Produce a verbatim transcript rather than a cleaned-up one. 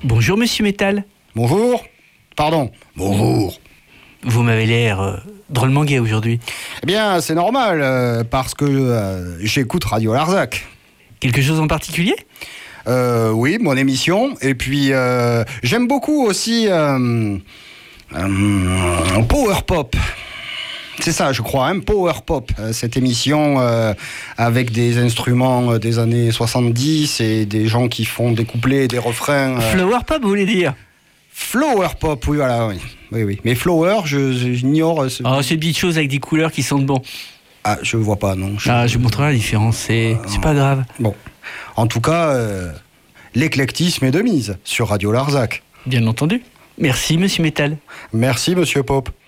Bonjour Monsieur Métal. Bonjour. Pardon. Bonjour. Vous m'avez l'air euh, drôlement gai aujourd'hui. Eh bien, c'est normal, euh, parce que euh, j'écoute Radio Larzac. Quelque chose en particulier ? euh, Oui, mon émission. Et puis, euh, j'aime beaucoup aussi euh, euh, Power Pop. C'est ça, je crois, hein, Power Pop, euh, cette émission euh, avec des instruments euh, des années soixante-dix et des gens qui font des couplets, des refrains. Euh... Flower Pop, vous voulez dire ? Flower Pop, oui, voilà, oui. Oui, oui. Mais Flower, je, je, j'ignore. Ce... Oh, c'est une petite chose avec des couleurs qui sentent bon. Ah, je vois pas, non. Je... Ah, je vous montrerai la différence, c'est, euh, c'est pas grave. Bon. En tout cas, euh, l'éclectisme est de mise sur Radio Larzac. Bien entendu. Merci, Monsieur Métal. Merci, Monsieur Pop.